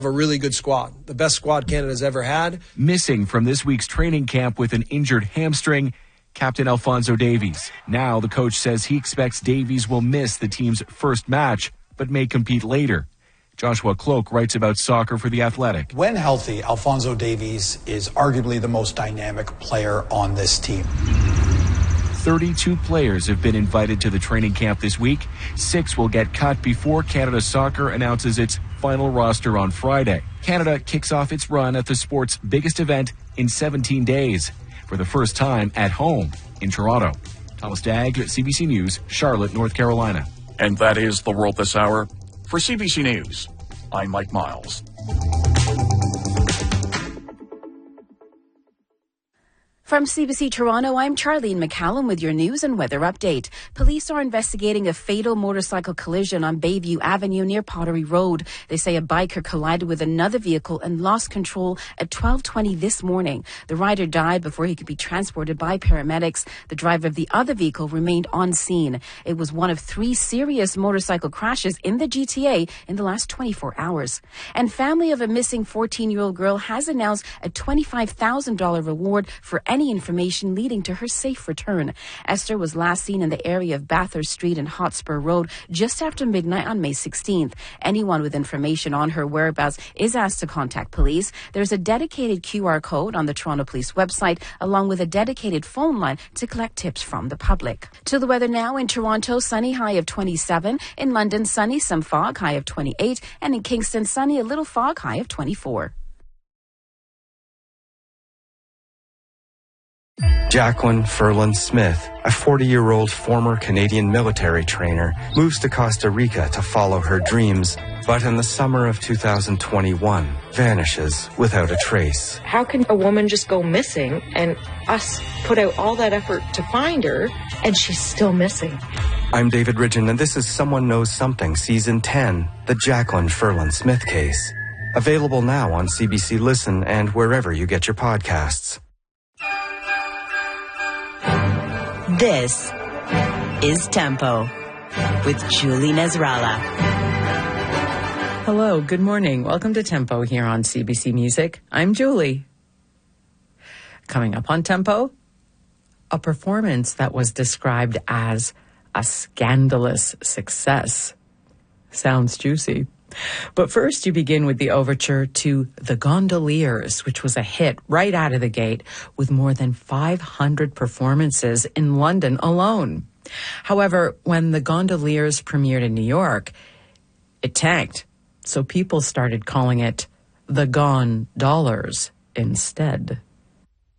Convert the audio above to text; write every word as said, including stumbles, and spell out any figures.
A really good squad, the best squad Canada's ever had. Missing from this week's training camp with an injured hamstring, Captain Alphonso Davies. Now the coach says he expects Davies will miss the team's first match, but may compete later. Joshua Cloak writes about soccer for The Athletic. When healthy, Alphonso Davies is arguably the most dynamic player on this team. thirty-two players have been invited to the training camp this week. Six will get cut before Canada Soccer announces its final roster on Friday. Canada kicks off its run at the sport's biggest event in seventeen days, for the first time at home in Toronto. Thomas Dagg, C B C News, Charlotte, North Carolina. And that is the world this hour. For C B C News, I'm Mike Miles. From C B C Toronto, I'm Charlene McCallum with your news and weather update. Police are investigating a fatal motorcycle collision on Bayview Avenue near Pottery Road. They say a biker collided with another vehicle and lost control at twelve twenty this morning. The rider died before he could be transported by paramedics. The driver of the other vehicle remained on scene. It was one of three serious motorcycle crashes in the G T A in the last twenty-four hours. And family of a missing fourteen-year-old girl has announced a twenty-five thousand dollars reward for any information leading to her safe return. Esther was last seen in the area of Bathurst Street and Hotspur Road just after midnight on May sixteenth. Anyone with information on her whereabouts is asked to contact police. There's a dedicated Q R code on the Toronto Police website, along with a dedicated phone line to collect tips from the public. To the weather now. In Toronto, sunny, high of twenty-seven. In London, sunny, some fog, high of twenty-eight. And in Kingston, sunny, a little fog, high of twenty-four. Jacqueline Ferland Smith, a forty-year-old former Canadian military trainer, moves to Costa Rica to follow her dreams, but in the summer of two thousand twenty-one, vanishes without a trace. How can a woman just go missing and us put out all that effort to find her and she's still missing? I'm David Ridgen, and this is Someone Knows Something, Season ten, the Jacqueline Ferland Smith case. Available now on C B C Listen and wherever you get your podcasts. This is Tempo with Julie Nasrallah. Hello, good morning. Welcome to Tempo here on C B C Music. I'm Julie. Coming up on Tempo, a performance that was described as a scandalous success. Sounds juicy. But first, you begin with the overture to The Gondoliers, which was a hit right out of the gate with more than five hundred performances in London alone. However, when The Gondoliers premiered in New York, it tanked, so people started calling it The Gone Dollars instead.